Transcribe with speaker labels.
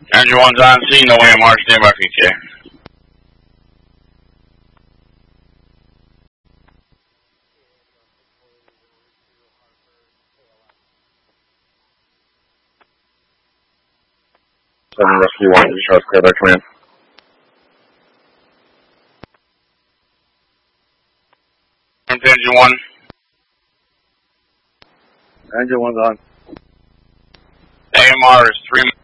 Speaker 1: Engine 1's on scene, no AMR, stand by PTA. Rescue 1, discharge clear by command. Engine 1.
Speaker 2: Engine 1's on.
Speaker 1: AMR is 3